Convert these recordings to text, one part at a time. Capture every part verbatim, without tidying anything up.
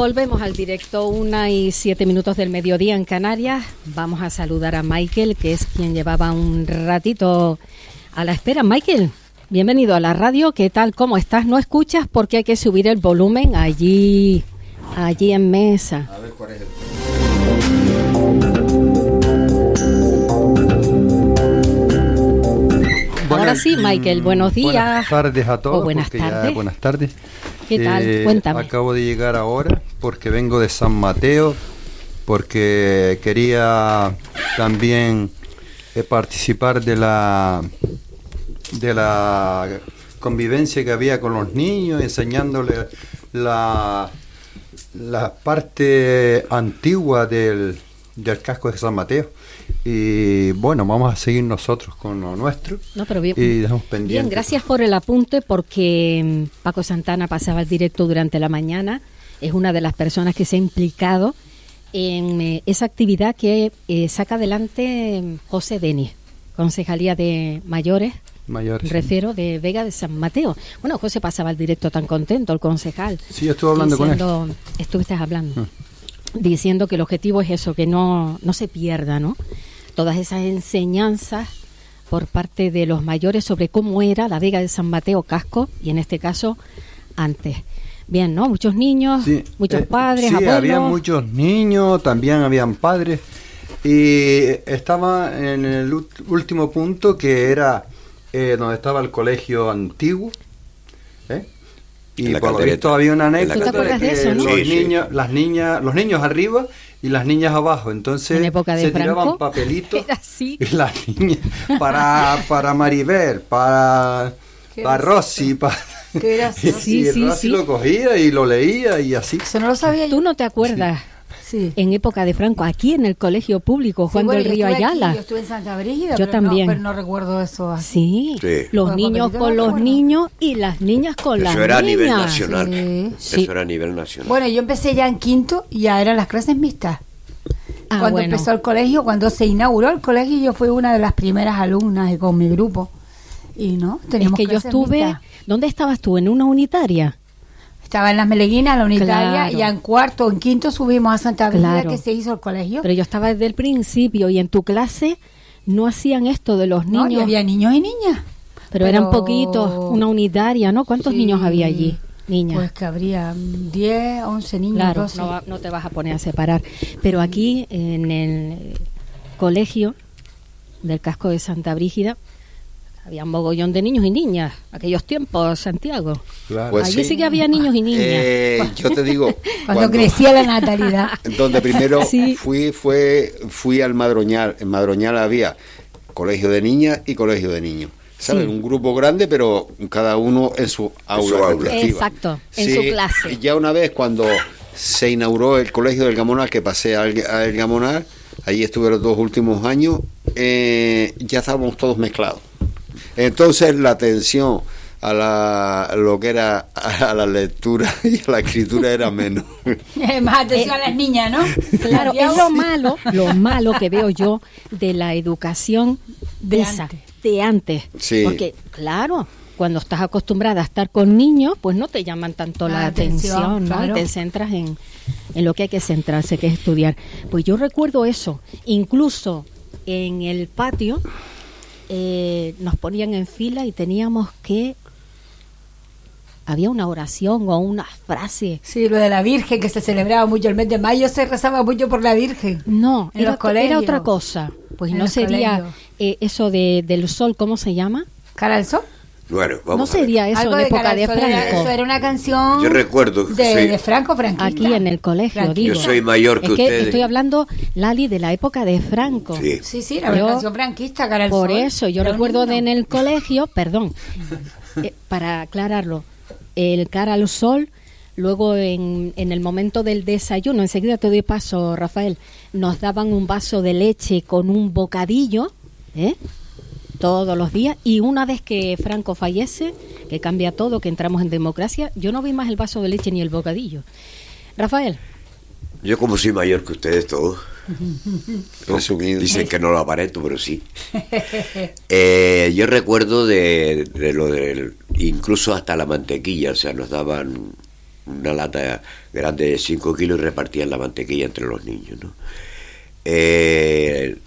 Volvemos al directo, una y siete minutos del mediodía en Canarias. Vamos a saludar a Michael, que es quien llevaba un ratito a la espera. Michael, bienvenido a la radio. ¿Qué tal? ¿Cómo estás? ¿No escuchas? Porque hay que subir el volumen allí, allí en mesa. A ver cuál es el... Ahora sí, Michael, buenos días. Buenas tardes a todos. O buenas tardes. Ya, buenas tardes. ¿Qué tal? Eh, Cuéntame. Acabo de llegar ahora porque vengo de San Mateo, porque quería también eh, participar de la de la convivencia que había con los niños, enseñándoles la, la parte antigua del, del casco de San Mateo. Y bueno, vamos a seguir nosotros con lo nuestro. No, pero bien, y dejamos pendiente. Bien, gracias por el apunte, porque Paco Santana pasaba el directo durante la mañana. Es una de las personas que se ha implicado en eh, esa actividad que eh, saca adelante eh, José Denis, Concejalía de Mayores, Mayores, refiero, sí. de Vega de San Mateo. Bueno, José pasaba el directo tan contento, el concejal. Sí, yo estuve hablando diciendo, con él. Estuviste hablando. Mm. Diciendo que el objetivo es eso, que no, no se pierda, ¿no? Todas esas enseñanzas por parte de los mayores sobre cómo era la Vega de San Mateo Casco, y en este caso, antes. Bien, ¿no? Muchos niños, sí, muchos eh, padres, sí, abuelos. Había muchos niños, también habían padres, y estaba en el último punto, que era eh, donde estaba el colegio antiguo, ¿eh? Y por lo visto había una anécdota de que de eso, ¿no? los sí, niños, sí. las niñas, los niños arriba y las niñas abajo, entonces en época de se Franco, tiraban papelitos y las niñas para para Maribel, para para Rosy, para Qué gracioso. y, y sí, Rosy sí. lo cogía y lo leía y así. Eso no lo sabía yo. ¿Tú no te acuerdas? Sí. Sí. En época de Franco, aquí en el colegio público, Juan sí, bueno, del Río Ayala. Aquí, yo estuve en Santa Brígida, yo pero también. No, pero no recuerdo eso así. Sí, sí. Los Bueno, niños con los niños y las niñas con eso las era niñas. A nivel nacional. Sí. Eso era a nivel nacional. Bueno, yo empecé ya en quinto y ya eran las clases mixtas. Ah, cuando bueno. empezó el colegio, cuando se inauguró el colegio, yo fui una de las primeras alumnas y con mi grupo. Y no, teníamos es que yo estuve. mixtas. ¿Dónde estabas tú? ¿En una unitaria? Estaba en las Meleguinas, la unitaria, Claro. y en cuarto o en quinto subimos a Santa Brígida, Claro. que se hizo el colegio. Pero yo estaba desde el principio, y en tu clase no hacían esto de los No, niños. y había niños y niñas. Pero, pero- eran poquitos, una unitaria, ¿no? ¿Cuántos Sí. niños había allí? Niñas. Pues que habría diez, once niños, Claro, doce. no, va- no te vas a poner a separar. Pero aquí, en el colegio del casco de Santa Brígida, había un mogollón de niños y niñas. Aquellos tiempos, Santiago. Claro. Pues Allí sí. sí que había niños y niñas. Eh, yo te digo, Cuando, crecía la natalidad. donde primero Sí. fui fue fui al Madroñal. En Madroñal había colegio de niñas y colegio de niños. ¿Sabes? Sí. Un grupo grande, pero cada uno en su aula. su aula. respectiva. Exacto, en Sí, su clase. Ya una vez cuando se inauguró el colegio del Gamonal, que pasé al, al Gamonal, allí estuve los dos últimos años, eh, ya estábamos todos mezclados. Entonces la atención a la lo que era a la lectura y a la escritura era menos. Más atención a las niñas, ¿no? Claro, es lo malo, lo malo que veo yo de la educación De esa, antes. de antes. Sí. Porque, claro, cuando estás acostumbrada a estar con niños, pues no te llaman tanto la, La atención, atención, ¿no? claro. Y te centras en, en lo que hay que centrarse, que es estudiar. Pues yo recuerdo eso, incluso en el patio eh, nos ponían en fila y teníamos que... Había una oración o una frase. Sí, lo de la Virgen, que se celebraba mucho el mes de mayo, se rezaba mucho por la Virgen. No, En era, los colegios. era otra cosa. Pues En no los sería colegios. eh, eso de, del sol, ¿cómo se llama? ¿Cara al sol? Bueno, No vamos a ver. sería eso Algo en época Cara de al Sol era- Franco. Eso era una canción Yo recuerdo que de, soy- de Franco Franquista. Aquí en el colegio, Franquista. digo. Yo soy mayor que es que ustedes. estoy hablando, Lali, de la época de Franco. Sí. Sí, sí, era Yo- una canción franquista, Cara al Por sol. eso, yo Era un recuerdo de en himno. el colegio, perdón, eh, para aclararlo, el cara al sol, luego en, en el momento del desayuno, enseguida te doy paso, Rafael, nos daban un vaso de leche con un bocadillo, ¿eh? Todos los días, y una vez que Franco fallece, que cambia todo, que entramos en democracia, yo no vi más el vaso de leche ni el bocadillo. Rafael. Yo como soy mayor que ustedes todos, Presumido. dicen que no lo aparento, pero sí. Eh, yo recuerdo de, de lo del, incluso hasta la mantequilla, o sea, nos daban una lata grande de cinco kilos y repartían la mantequilla entre los niños, ¿no? Eh,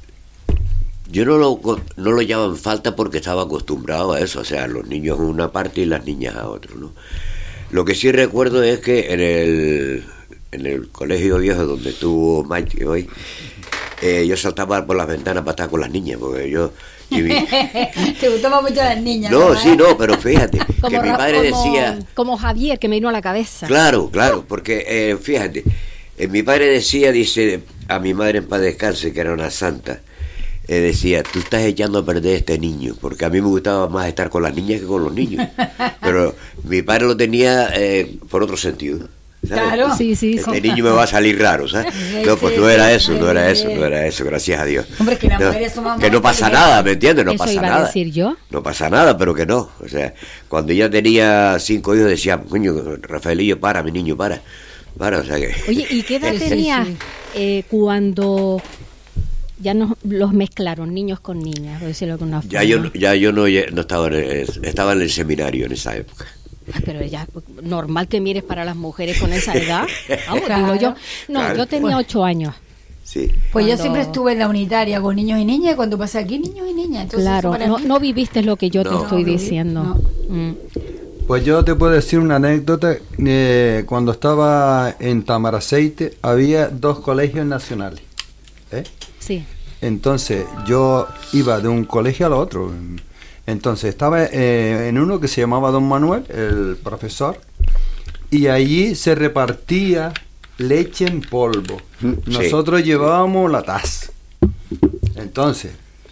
yo no lo, no lo llamo en falta porque estaba acostumbrado a eso, o sea, los niños a una parte y las niñas a otra, ¿no? Lo que sí recuerdo es que en el, en el colegio viejo donde estuvo Mike hoy, eh, yo saltaba por las ventanas para estar con las niñas, porque yo... y mi... Te gustaban mucho las niñas. No, ¿no? Sí, no, pero fíjate, como que mi padre como, decía... Como Javier, que me vino a la cabeza. Claro, claro, porque eh, fíjate, eh, mi padre decía, dice, a mi madre en paz descanse, que era una santa, eh, decía, tú estás echando a perder a este niño, porque a mí me gustaba más estar con las niñas que con los niños. Pero mi padre lo tenía eh, por otro sentido. ¿Sabes? Claro. Sí, sí, Este sí. niño me va a salir raro, ¿sabes? No, pues no era eso, no era eso, no era eso, gracias a Dios. Hombre, que las No, mujeres somos que no más pasa inteligentes. nada, ¿me entiendes? No Eso pasa iba a nada. decir yo. No pasa nada, pero que no. O sea, cuando ella tenía cinco hijos decía, coño, Rafaelillo, para, mi niño, para. Para, o sea que... Oye, ¿y qué edad Sí, sí, tenías sí. eh, cuando ya nos, los mezclaron, niños con niñas, por decirlo de alguna Ya forma? yo, ya yo no, no estaba, en el, estaba en el seminario en esa época. Ah, pero ya, normal que mires para las mujeres con esa edad. Vamos, Claro. digo yo. No, Claro. yo tenía ocho años. Sí. Pues yo Cuando- siempre estuve en la unitaria con niños y niñas, y cuando pasé aquí, niños y niñas. Entonces, Claro, eso para no, mí- no viviste lo que yo te No. estoy No viví, diciendo. Mm. Pues yo te puedo decir una anécdota. Eh, cuando estaba en Tamaraceite había dos colegios nacionales. ¿eh? Sí. Entonces yo iba de un colegio al otro. Entonces estaba eh, en uno que se llamaba Don Manuel, el profesor, y allí se repartía leche en polvo. Sí. Nosotros llevábamos la taza. Entonces,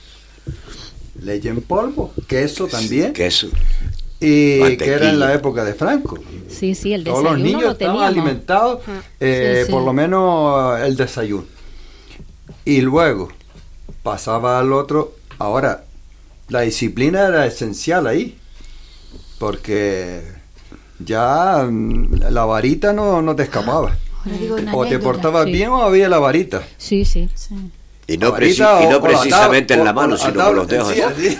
leche en polvo, queso también, Queso. y mantequilla. que era en la época de Franco. Sí, sí, el Todos desayuno los niños lo estaban teníamos. alimentados, Ajá. eh, Sí, sí. por lo menos el desayuno. Y luego pasaba al otro. Ahora, la disciplina era esencial ahí, porque ya mm, la varita no, no te escapaba. Ahora digo una O te anécdota. portabas Sí. bien o había la varita. Sí, sí. Sí. Y no, La preci- varita y no o- o la precisamente tabla- en la o- mano, o sino tabla- con los dedos. sí, ¿no? así.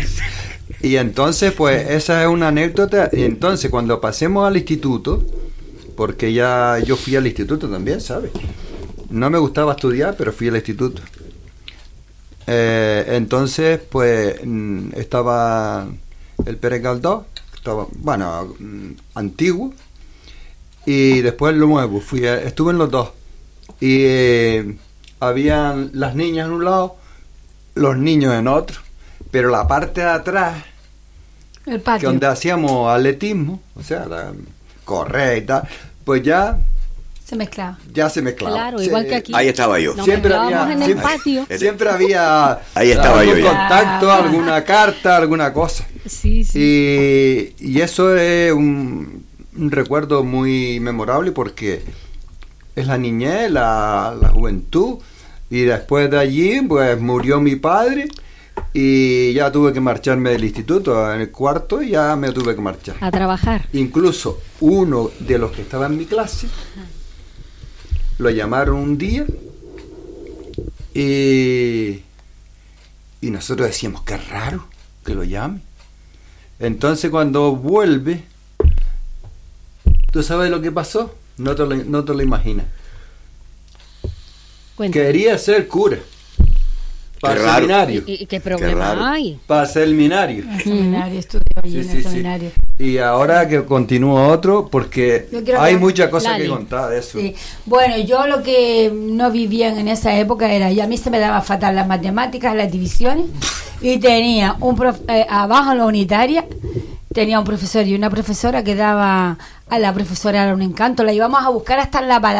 Y entonces, pues, esa es una anécdota. Y entonces, cuando pasemos al instituto, porque ya yo fui al instituto también, ¿sabes? No me gustaba estudiar, pero fui al instituto. Eh, entonces, pues, mm, estaba el Pérez Galdós, estaba, bueno, mm, antiguo, y después lo nuevo. Fui a- estuve en los dos. Y eh, habían las niñas en un lado, los niños en otro, pero la parte de atrás, El que patio. donde hacíamos atletismo, o sea, la, correr y tal, pues ya, Se mezclaba. ya se mezclaba. Claro, Se- igual que aquí. Ahí estaba yo. Nos Siempre mezclábamos había- en el siempre- patio. Siempre había Ahí estaba algún yo ya. contacto, Ah. alguna carta, alguna cosa. Sí, sí. Y, y eso es un, un recuerdo muy memorable porque es la niñez, la, la juventud. Y después de allí, pues murió mi padre y ya tuve que marcharme del instituto. En el cuarto ya me tuve que marchar. A trabajar. Incluso uno de los que estaba en mi clase lo llamaron un día y, y nosotros decíamos, qué raro que lo llame. Entonces cuando vuelve, ¿tú sabes lo que pasó? No te lo, no te lo imaginas. Cuenta. Quería ser cura. Para Qué el raro. seminario. ¿Y, y qué Qué problema raro. hay? Para el seminario. En el seminario, estudió allí Sí, en sí, el sí. seminario. Y ahora que continúa otro, porque Yo quiero hay que- muchas cosas Lali. que contar de eso. Sí. Bueno, yo lo que no vivía en esa época era, y a mí se me daba fatal las matemáticas, las divisiones, y tenía un prof- eh, abajo en la unitaria, tenía un profesor y una profesora que daba, a la profesora era un encanto, la íbamos a buscar hasta en la parada